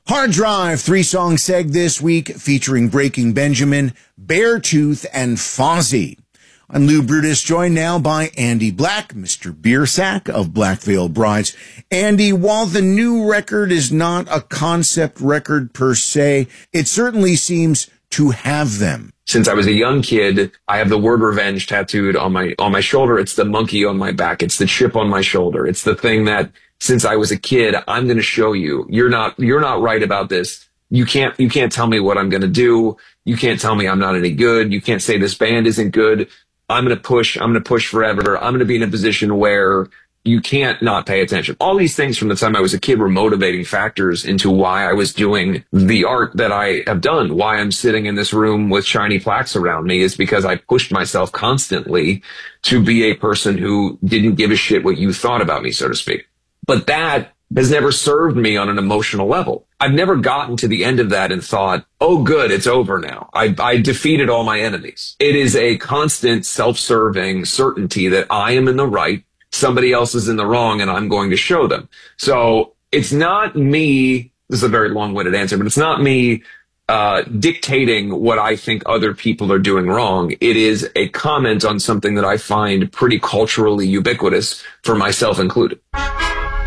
Hard Drive, 3-song seg this week featuring Breaking Benjamin, Beartooth, and Fozzy. I'm Lou Brutus, joined now by Andy Black, Mr. Beersack of Black Veil Brides. Andy, while the new record is not a concept record per se, it certainly seems to have them. Since I was a young kid, I have the word revenge tattooed on my shoulder. It's the monkey on my back. It's the chip on my shoulder. It's the thing that since I was a kid, I'm going to show you. You're not right about this. You can't tell me what I'm going to do. You can't tell me I'm not any good. You can't say this band isn't good. I'm going to push forever. I'm going to be in a position where you can't not pay attention. All these things from the time I was a kid were motivating factors into why I was doing the art that I have done. Why I'm sitting in this room with shiny plaques around me is because I pushed myself constantly to be a person who didn't give a shit what you thought about me, so to speak. But that has never served me on an emotional level. I've never gotten to the end of that and thought, oh, good, it's over now. I defeated all my enemies. It is a constant self-serving certainty that I am in the right, somebody else is in the wrong, and I'm going to show them. So it's not me, this is a very long-winded answer, but it's not me dictating what I think other people are doing wrong. It is a comment on something that I find pretty culturally ubiquitous, for myself included.